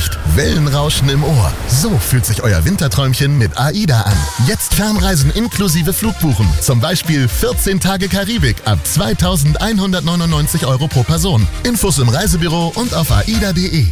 Gesicht, Wellenrauschen im Ohr. So fühlt sich euer Winterträumchen mit AIDA an. Jetzt Fernreisen inklusive Flugbuchen. Zum Beispiel 14 Tage Karibik ab 2.199 € pro Person. Infos im Reisebüro und auf aida.de.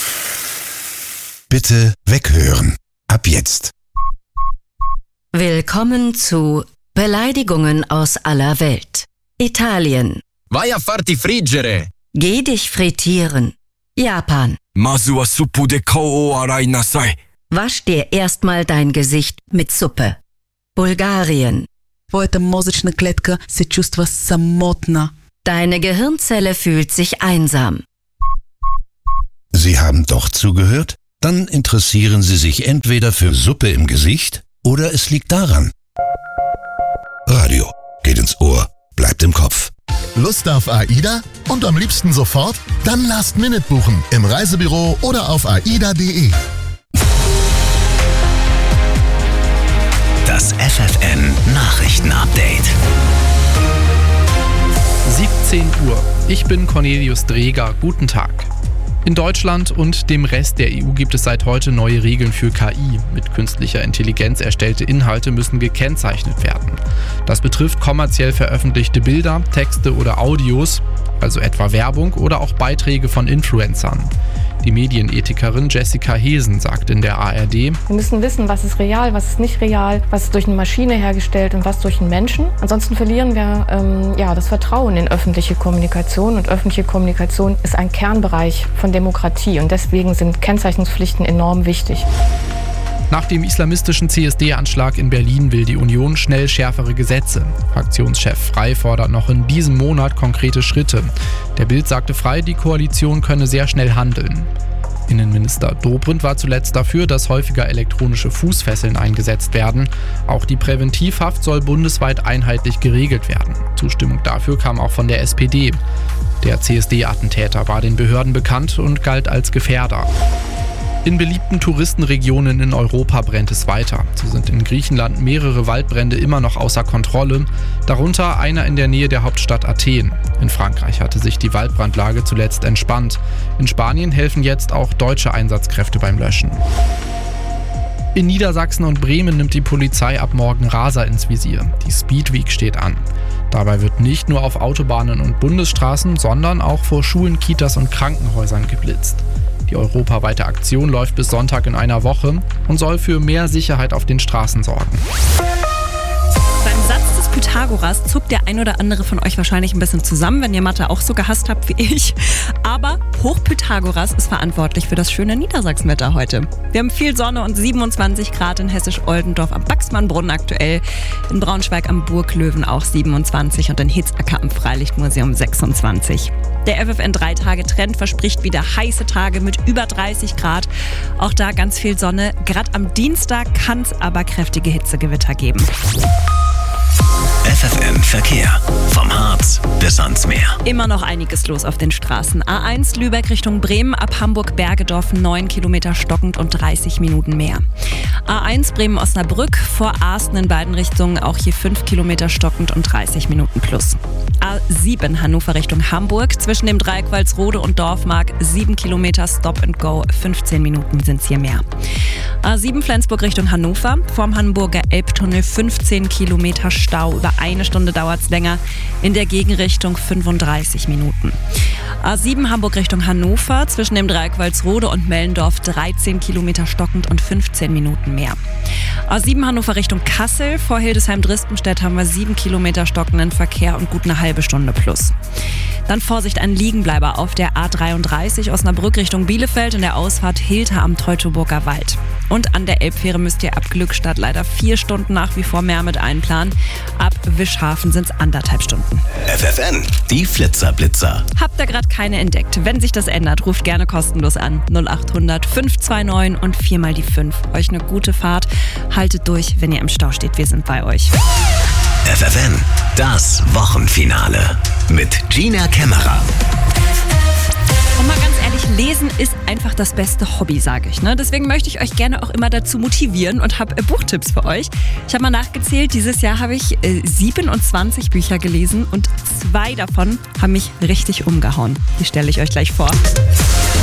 Bitte weghören. Ab jetzt. Willkommen zu Beleidigungen aus aller Welt. Italien. Vai a farti friggere. Geh dich frittieren. Japan. Masu wa suppu de kou o arai nasai. Wasch dir erstmal dein Gesicht mit Suppe. Bulgarien. Твоята мозъчна клетка се чувства самотна. Deine Gehirnzelle fühlt sich einsam. Sie haben doch zugehört? Dann interessieren Sie sich entweder für Suppe im Gesicht oder es liegt daran. Radio geht ins Ohr, bleibt im Kopf. Lust auf AIDA? Und am liebsten sofort? Dann Last Minute buchen im Reisebüro oder auf aida.de. Das FFN Nachrichtenupdate. 17 Uhr. Ich bin Cornelius Dreger. Guten Tag. In Deutschland und dem Rest der EU gibt es seit heute neue Regeln für KI. Mit künstlicher Intelligenz erstellte Inhalte müssen gekennzeichnet werden. Das betrifft kommerziell veröffentlichte Bilder, Texte oder Audios, also etwa Werbung oder auch Beiträge von Influencern. Die Medienethikerin Jessica Hesen sagt in der ARD: Wir müssen wissen, was ist real, was ist nicht real, was ist durch eine Maschine hergestellt und was durch einen Menschen. Ansonsten verlieren wir das Vertrauen in öffentliche Kommunikation. Und öffentliche Kommunikation ist ein Kernbereich von Demokratie. Und deswegen sind Kennzeichnungspflichten enorm wichtig. Nach dem islamistischen CSD-Anschlag in Berlin will die Union schnell schärfere Gesetze. Fraktionschef Frey fordert noch in diesem Monat konkrete Schritte. Der Bild sagte Frey, die Koalition könne sehr schnell handeln. Innenminister Dobrindt war zuletzt dafür, dass häufiger elektronische Fußfesseln eingesetzt werden. Auch die Präventivhaft soll bundesweit einheitlich geregelt werden. Zustimmung dafür kam auch von der SPD. Der CSD-Attentäter war den Behörden bekannt und galt als Gefährder. In beliebten Touristenregionen in Europa brennt es weiter. So sind in Griechenland mehrere Waldbrände immer noch außer Kontrolle, darunter einer in der Nähe der Hauptstadt Athen. In Frankreich hatte sich die Waldbrandlage zuletzt entspannt. In Spanien helfen jetzt auch deutsche Einsatzkräfte beim Löschen. In Niedersachsen und Bremen nimmt die Polizei ab morgen Raser ins Visier. Die Speed Week steht an. Dabei wird nicht nur auf Autobahnen und Bundesstraßen, sondern auch vor Schulen, Kitas und Krankenhäusern geblitzt. Die europaweite Aktion läuft bis Sonntag in einer Woche und soll für mehr Sicherheit auf den Straßen sorgen. Beim Satz des Pythagoras zuckt der ein oder andere von euch wahrscheinlich ein bisschen zusammen, wenn ihr Mathe auch so gehasst habt wie ich. Aber Hochpythagoras ist verantwortlich für das schöne Niedersachsenwetter heute. Wir haben viel Sonne und 27 Grad in Hessisch-Oldendorf am Baxmannbrunnen aktuell. In Braunschweig am Burglöwen auch 27 und in Hitzacker am Freilichtmuseum 26. Der FFN-3-Tage-Trend verspricht wieder heiße Tage mit über 30 Grad. Auch da ganz viel Sonne. Gerade am Dienstag kann es aber kräftige Hitzegewitter geben. FFN Verkehr. Vom Harz bis ans Meer. Immer noch einiges los auf den Straßen. A1 Lübeck Richtung Bremen, ab Hamburg-Bergedorf 9 Kilometer stockend und 30 Minuten mehr. A1 Bremen-Osnabrück, vor Asten in beiden Richtungen auch hier 5 Kilometer stockend und 30 Minuten plus. A7 Hannover Richtung Hamburg, zwischen dem Dreieck Walsrode und Dorfmark 7 Kilometer Stop and Go, 15 Minuten sind es hier mehr. A7 Flensburg Richtung Hannover, vorm Hamburger Elbtunnel 15 Kilometer Stau, über eine Stunde dauert es länger, in der Gegenrichtung 35 Minuten. A7 Hamburg Richtung Hannover, zwischen dem Dreieck Walsrode und Mellendorf 13 Kilometer stockend und 15 Minuten mehr. A7 Hannover Richtung Kassel, vor Hildesheim-Dristenstedt haben wir 7 Kilometer stockenden Verkehr und gut eine halbe Stunde plus. Dann Vorsicht, ein Liegenbleiber auf der A33 Osnabrück Richtung Bielefeld in der Ausfahrt Hilter am Teutoburger Wald. Und an der Elbfähre müsst ihr ab Glückstadt leider 4 Stunden nach wie vor mehr mit einplanen. Ab Wischhafen sind es 1,5 Stunden. FFN, die Flitzer-Blitzer. Habt ihr gerade keine entdeckt? Wenn sich das ändert, ruft gerne kostenlos an. 0800 529 und 4 mal die 5. Euch eine gute Fahrt. Haltet durch, wenn ihr im Stau steht. Wir sind bei euch. FFN, das Wochenfinale mit Gina Kämmerer. Und mal ganz ehrlich, lesen ist einfach das beste Hobby, sage ich. Deswegen möchte ich euch gerne auch immer dazu motivieren und habe Buchtipps für euch. Ich habe mal nachgezählt, dieses Jahr habe ich 27 Bücher gelesen und 2 davon haben mich richtig umgehauen. Die stelle ich euch gleich vor.